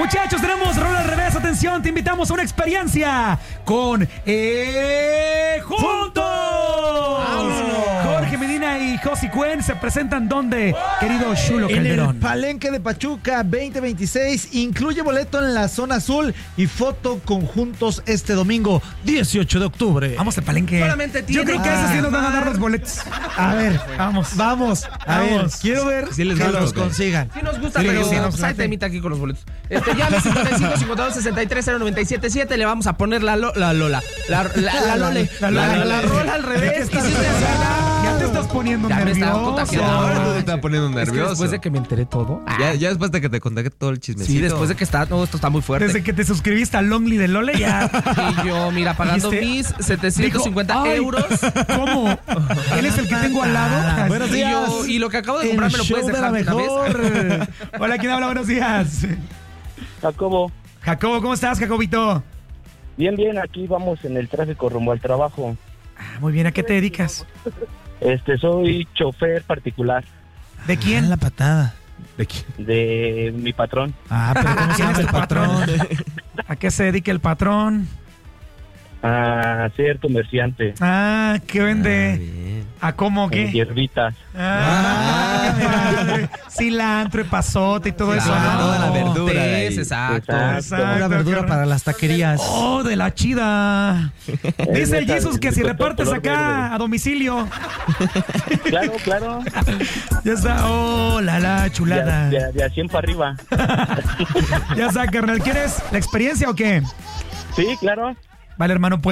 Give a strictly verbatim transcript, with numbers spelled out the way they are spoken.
Muchachos, tenemos rola al revés. Atención, te invitamos a una experiencia con eh, Juntos. Jorge Medina y Josi Cuen se presentan ¿dónde, querido Chulo Calderón? En el Palenque de Pachuca veinte veintiséis. Incluye boleto en la zona azul y foto con Juntos este domingo dieciocho de octubre. Vamos al Palenque. Solamente Yo creo que a ese sí nos van a dar los boletos. A ver, Vamos. vamos. A ver, Vamos. quiero ver Sí les que gusta, los ok. consigan. Sí nos gusta, Sí, pero sí, nos pues ahí late. te imita aquí con los boletos. Este, llame cincuenta y cinco, cincuenta y dos, sesenta y tres, cero noventa y siete siete. Le vamos a poner la, lo, la Lola. La, la, la, Lole. La La, Lole. la, la rola al revés. Y si usted gana, Ya te estás poniendo Ya me estaba nervioso. contagiando. Ahora tú te estás poniendo es que nervioso. después de que me enteré todo. Ya, ya después de que te conté todo el chismecito. Sí, después de que está, no, esto está muy fuerte. Desde que te suscribiste al Lonely de Lole ya. Y yo, mira, pagando Dijiste- mis setecientos cincuenta Dijo, "Ay, euros. ¿Cómo? ¿Él es el que tengo al lado? Buenos Y, días. yo- y lo que acabo de El comprar me lo show puedes de la dejar de una vez. mejor. Hola, ¿quién habla? Buenos días. Jacobo, Jacobo, ¿cómo estás, Jacobito? bien, bien, aquí vamos en el tráfico rumbo al trabajo. Ah, muy bien, ¿a qué te dedicas? Este, soy chofer particular ¿De quién? La patada. de mi patrón. Ah, pero ¿cómo se ¿Quién llama es el tu patrón? patrón? ¿A qué se dedica el patrón? A ser comerciante Ah, ¿qué Ah, vende? bien. ¿A cómo en qué? hierbitas. Ah, mira, cilantro y pasote y todo eso, Claro, ¿no? toda la verdura de ahí. Tés, exacto. Exacto. Pura verdura carnal. para las taquerías. Oh, de la chida. Dice el neta, Jesus que el si color repartes verde. acá a domicilio. Claro, claro. Ya está. Oh, la la De, chulada. de, de a cien para arriba. Ya está, carnal. ¿Quieres la experiencia o qué? Sí, claro. Vale, hermano, pues.